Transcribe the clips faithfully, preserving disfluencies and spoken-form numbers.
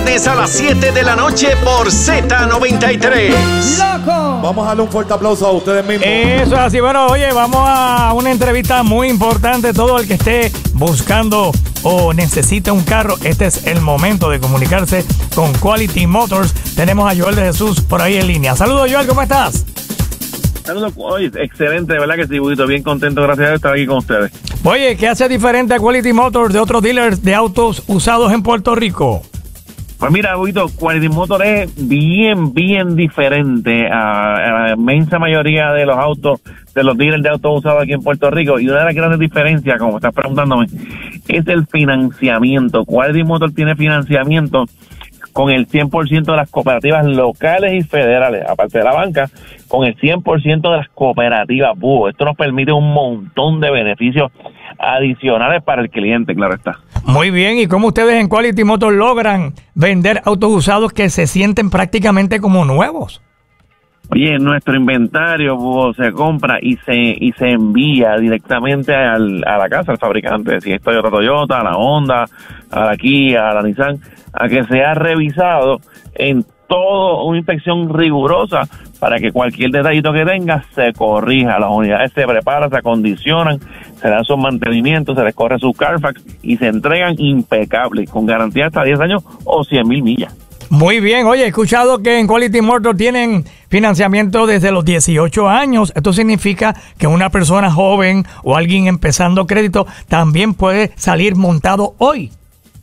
viernes a las siete de la noche por Z noventa y tres. ¡Loco! Vamos a darle un fuerte aplauso a ustedes mismos. Eso es así. Bueno, oye, vamos a una entrevista muy importante. Todo el que esté buscando o necesite un carro, este es el momento de comunicarse con Quality Motors. Tenemos a Joel de Jesús por ahí en línea. Saludos, Joel, ¿cómo estás? Saludos, oye, excelente, de verdad que sí, Budito, bien contento, gracias a estar aquí con ustedes. Oye, ¿qué hace diferente a Quality Motors de otros dealers de autos usados en Puerto Rico? Pues mira, Budito, Quality Motors es bien, bien diferente a, a la inmensa mayoría de los autos, de los dealers de autos usados aquí en Puerto Rico, y una de las grandes diferencias, como estás preguntándome, es el financiamiento. Quality Motors tiene financiamiento con el cien por ciento de las cooperativas locales y federales, aparte de la banca, con el cien por ciento de las cooperativas. Búho. Esto nos permite un montón de beneficios adicionales para el cliente, claro está. Muy bien, ¿y cómo ustedes en Quality Motors logran vender autos usados que se sienten prácticamente como nuevos? Oye, nuestro inventario, Búho, se compra y se y se envía directamente al, a la casa, al fabricante, si es Toyota, Toyota, a la Honda, a la Kia, a la Nissan, a que sea revisado en todo, una inspección rigurosa para que cualquier detallito que tenga se corrija. Las unidades se preparan, se acondicionan, se dan sus mantenimientos, se les corre su Carfax y se entregan impecables, con garantía hasta diez años o cien mil millas. Muy bien, oye, he escuchado que en Quality Motors tienen financiamiento desde los dieciocho años. Esto significa que una persona joven o alguien empezando crédito también puede salir montado hoy.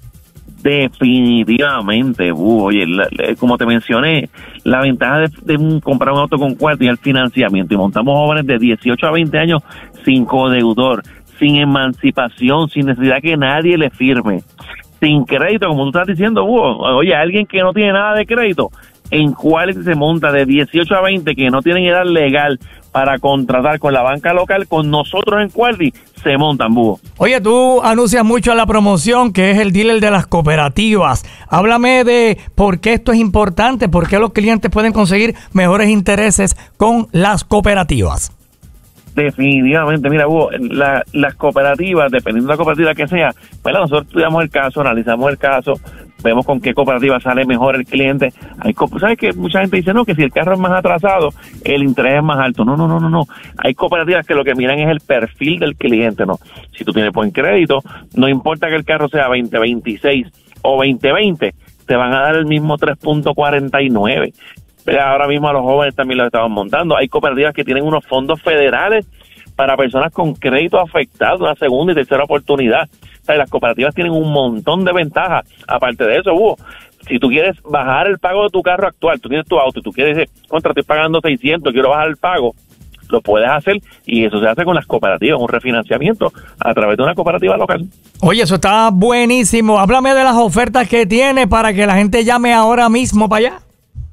Definitivamente, uh, oye, la, la, como te mencioné, la ventaja de, de un, comprar un auto con Quality es el financiamiento, y montamos jóvenes de dieciocho a veinte años sin codeudor, sin emancipación, sin necesidad que nadie le firme, sin crédito, como tú estás diciendo, uh, oye, alguien que no tiene nada de crédito, en Quality se monta de dieciocho a veinte, que no tienen edad legal para contratar con la banca local, con nosotros en Quality se montan, Búho. Oye, tú anuncias mucho a la promoción, que es el dealer de las cooperativas. Háblame de por qué esto es importante, por qué los clientes pueden conseguir mejores intereses con las cooperativas. Definitivamente, mira, Búho, la, las cooperativas, dependiendo de la cooperativa que sea, bueno, nosotros estudiamos el caso, analizamos el caso, vemos con qué cooperativa sale mejor el cliente. Hay, ¿sabes que mucha gente dice, no, que si el carro es más atrasado, el interés es más alto? No, no, no, no, no. Hay cooperativas que lo que miran es el perfil del cliente, ¿no? Si tú tienes buen crédito, no importa que el carro sea veinte veintiséis o veinte veinte, te van a dar el mismo tres punto cuarenta y nueve. Pero ahora mismo a los jóvenes también los estaban montando. Hay cooperativas que tienen unos fondos federales para personas con crédito afectado, una segunda y tercera oportunidad. O sea, las cooperativas tienen un montón de ventajas. Aparte de eso, Búho, si tú quieres bajar el pago de tu carro actual, tú tienes tu auto y tú quieres decir, contra, estoy pagando seiscientos, quiero bajar el pago, lo puedes hacer, y eso se hace con las cooperativas, un refinanciamiento a través de una cooperativa local. Oye, eso está buenísimo. Háblame de las ofertas que tiene para que la gente llame ahora mismo para allá.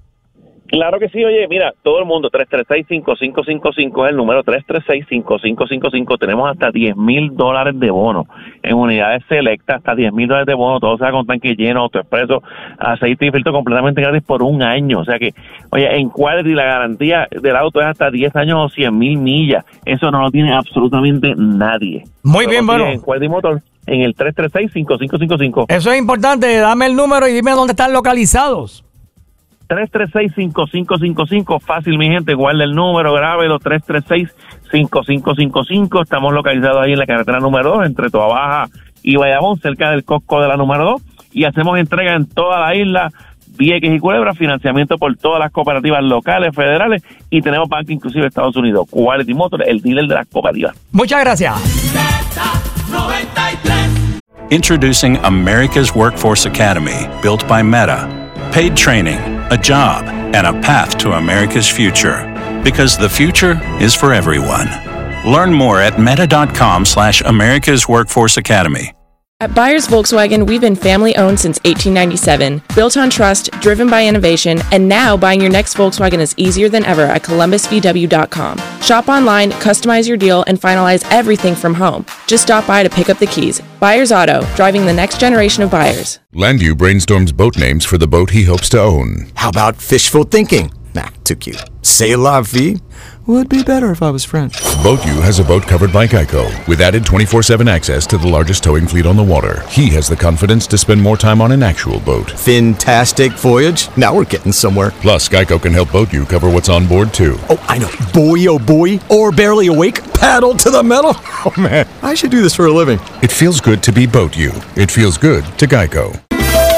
Claro que sí, oye, mira, todo el mundo, tres tres seis, cinco cinco cinco cinco es el número, tres tres seis, cinco cinco cinco cinco, tenemos hasta diez mil dólares de bono en unidades selectas, hasta diez mil dólares de bono, todo sea con tanque lleno, autoexpreso, aceite y filtro completamente gratis por un año. O sea que, oye, en Quality la garantía del auto es hasta diez años o cien mil millas, eso no lo tiene absolutamente nadie. Muy bien, bueno. En Quality Motors, en el tres tres seis, cinco cinco cinco cinco. Eso es importante, dame el número y dime dónde están localizados. tres tres seis, cinco cinco cinco cinco, fácil, mi gente, guarda el número, grábelo, tres tres seis, cinco cinco cinco cinco. Estamos localizados ahí en la carretera número dos, entre Toa Baja y Bayamón, cerca del Costco de la número dos, y hacemos entrega en toda la isla, Vieques y Culebra, financiamiento por todas las cooperativas locales, federales, y tenemos banca inclusive de Estados Unidos. Quality Motors, el dealer de las cooperativas. Muchas gracias. Introducing America's Workforce Academy, built by Meta. Paid training, a job, and a path to America's future. Because the future is for everyone. Learn more at meta.com slash America's Workforce Academy. At Byers Volkswagen, we've been family-owned since eighteen ninety-seven, built on trust, driven by innovation, and now buying your next Volkswagen is easier than ever at columbus v w dot com. Shop online, customize your deal, and finalize everything from home. Just stop by to pick up the keys. Byers Auto, driving the next generation of buyers. Landu brainstorms boat names for the boat he hopes to own. How about fishful thinking? Nah, too cute. C'est la vie. Would be better if I was French. Boat U has a boat covered by Geico, with added twenty-four seven access to the largest towing fleet on the water. He has the confidence to spend more time on an actual boat. Fantastic voyage. Now we're getting somewhere. Plus, Geico can help Boat U cover what's on board, too. Oh, I know. Boy, oh boy. Or barely awake. Paddle to the metal. Oh, man. I should do this for a living. It feels good to be Boat U. It feels good to Geico.